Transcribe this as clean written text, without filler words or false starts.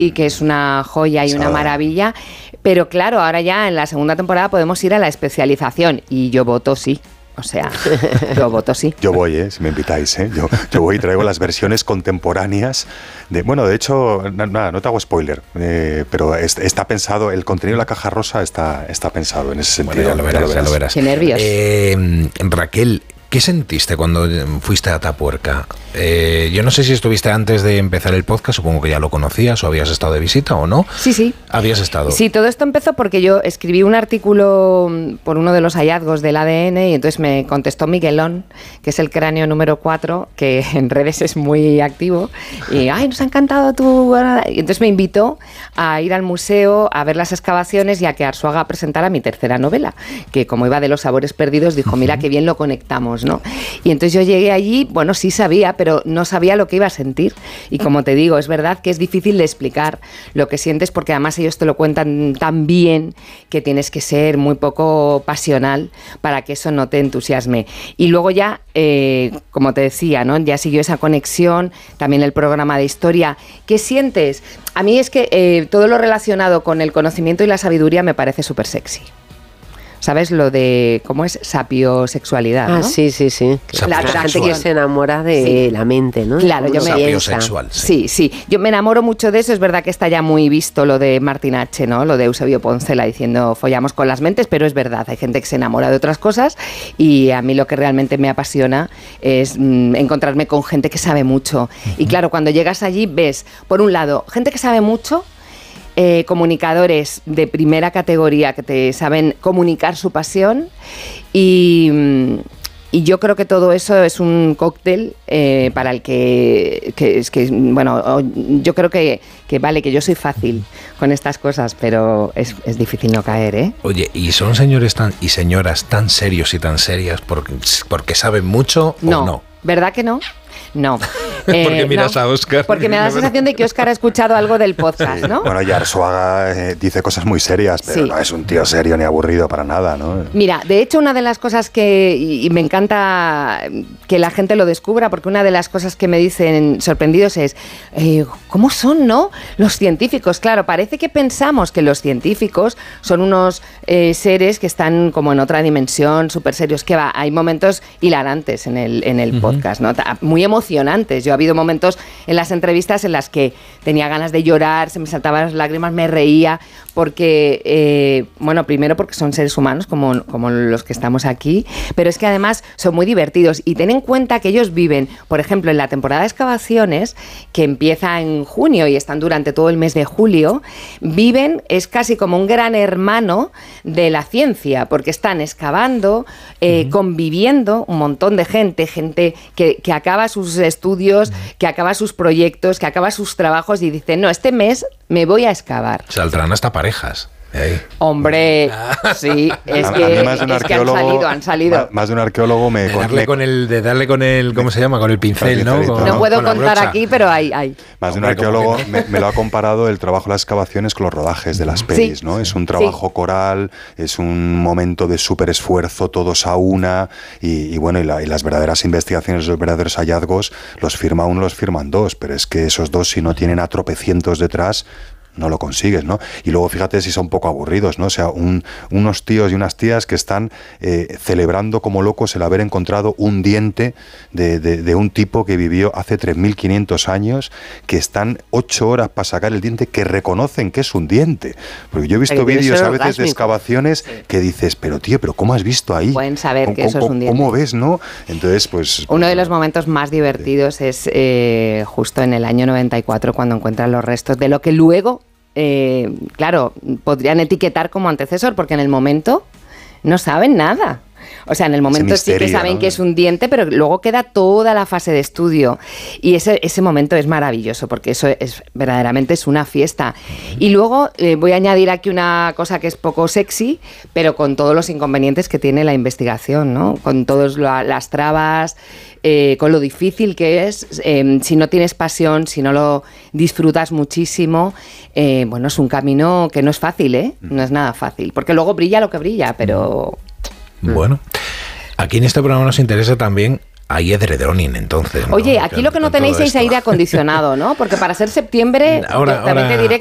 y que es una joya y una maravilla, pero claro, ahora ya en la segunda temporada podemos ir a la especialización y yo voto sí. O sea, yo voto sí. Yo voy, si me invitáis, Yo voy y traigo las versiones contemporáneas. De hecho, nada, no te hago spoiler, pero está pensado, el contenido de la caja rosa está pensado en ese sentido. Bueno, ya lo verás. Qué nervios. Raquel, ¿qué sentiste cuando fuiste a Atapuerca? Yo no sé si estuviste antes de empezar el podcast, supongo que ya lo conocías o habías estado de visita o no. Sí. ¿Habías estado? Sí, todo esto empezó porque yo escribí un artículo por uno de los hallazgos del ADN y entonces me contestó Miguelón, que es el cráneo número 4, que en redes es muy activo, y nos ha encantado tu... Y entonces me invitó a ir al museo a ver las excavaciones y a que Arzuaga presentara mi tercera novela, que como iba de los sabores perdidos, dijo, mira qué bien lo conectamos, ¿no? Y entonces yo llegué allí, bueno, sí sabía, pero no sabía lo que iba a sentir. Y como te digo, es verdad que es difícil de explicar lo que sientes porque además ellos te lo cuentan tan bien que tienes que ser muy poco pasional para que eso no te entusiasme. Y luego ya, como te decía, ¿no? Ya siguió esa conexión, también el programa de historia. ¿Qué sientes? A mí es que todo lo relacionado con el conocimiento y la sabiduría me parece súper sexy. ¿Sabes lo de cómo es sapiosexualidad? ¿no? Sí. La gente que se enamora de la mente, ¿no? Claro, yo me sapiosexual. Sí. Yo me enamoro mucho de eso. Es verdad que está ya muy visto lo de Martin H., ¿no? Lo de Eusebio Poncela diciendo follamos con las mentes, pero es verdad, hay gente que se enamora de otras cosas y a mí lo que realmente me apasiona es encontrarme con gente que sabe mucho. Y claro, cuando llegas allí ves, por un lado, gente que sabe mucho, comunicadores de primera categoría que te saben comunicar su pasión y yo creo que todo eso es un cóctel para el que yo creo que vale, que yo soy fácil con estas cosas, pero es difícil no caer, ¿eh? Oye, ¿y son señores y señoras tan serios y tan serias porque saben mucho o no? ¿Verdad que no? No. ¿Por qué miras a Óscar? Porque me da la sensación de que Óscar ha escuchado algo del podcast, ¿no? Bueno, y Arzuaga dice cosas muy serias, pero no es un tío serio ni aburrido para nada, ¿no? Mira, de hecho, una de las cosas y me encanta que la gente lo descubra, porque una de las cosas que me dicen sorprendidos es ¿cómo son, no? Los científicos. Claro, parece que pensamos que los científicos son unos seres que están como en otra dimensión, súper serios, que va, hay momentos hilarantes en el podcast, ¿no? Muy emocionantes. Yo ha habido momentos en las entrevistas en las que tenía ganas de llorar, se me saltaban las lágrimas, me reía, porque, primero porque son seres humanos como los que estamos aquí, pero es que además son muy divertidos y ten en cuenta que ellos viven, por ejemplo, en la temporada de excavaciones, que empieza en junio y están durante todo el mes de julio, es casi como un gran hermano de la ciencia, porque están excavando, conviviendo un montón de gente que acaba sus estudios, que acaba sus proyectos, que acaba sus trabajos y dice, no, este mes me voy a excavar. Saldrán hasta parejas. Hombre, sí, es que han salido. Más de un arqueólogo de darle con el ¿cómo se llama? Con el pincel, ¿no? No puedo contar aquí, pero hay. Más de un arqueólogo me lo ha comparado el trabajo de las excavaciones con los rodajes de las pelis, ¿no? Es un trabajo coral, es un momento de súper esfuerzo, todos a una, y las verdaderas investigaciones, los verdaderos hallazgos, los firma uno, los firman dos, pero es que esos dos, si no tienen a tropecientos detrás, no lo consigues, ¿no? Y luego fíjate si son un poco aburridos, ¿no? O sea, unos tíos y unas tías que están celebrando como locos el haber encontrado un diente de un tipo que vivió hace 3.500 años, que están 8 horas para sacar el diente, que reconocen que es un diente. Porque yo he visto vídeos a veces de excavaciones que dices, pero ¿cómo has visto ahí? Pueden saber que eso es un diente. ¿Cómo ves, no? Entonces, pues... Uno de los momentos más divertidos es justo en el año 94, cuando encuentran los restos de lo que luego claro, podrían etiquetar como antecesor, porque en el momento no saben nada. O sea, en el momento misterio, sí que saben, ¿no?, que es un diente, pero luego queda toda la fase de estudio. Y ese momento es maravilloso, porque eso verdaderamente es una fiesta. Y luego voy a añadir aquí una cosa que es poco sexy, pero con todos los inconvenientes que tiene la investigación, ¿no? Con todas las trabas, con lo difícil que es, si no tienes pasión, si no lo disfrutas muchísimo, es un camino que no es fácil, ¿eh? No es nada fácil, porque luego brilla lo que brilla, pero... Bueno, aquí en este programa nos interesa también hay edredoning, entonces, ¿no? Oye, aquí lo que no tenéis es aire acondicionado, ¿no? Porque para ser septiembre, también te diré